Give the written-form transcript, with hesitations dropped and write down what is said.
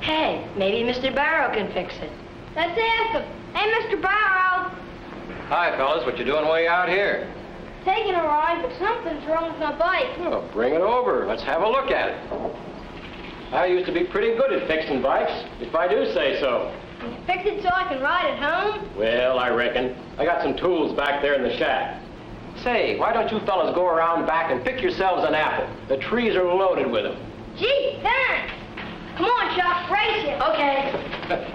Hey, maybe Mr. Barrow can fix it. Let's ask him. Hey, Mr. Barrow. Hi, fellas. What you doing way out here? Taking a ride, but something's wrong with my bike. Oh, bring it over. Let's have a look at it. I used to be pretty good at fixing bikes, if I do say so. Can you fix it so I can ride it home? Well, I reckon. I got some tools back there in the shack. Say, why don't you fellas go around back and pick yourselves an apple? The trees are loaded with them. Gee, thanks. Come on, Chuck, race it. Okay.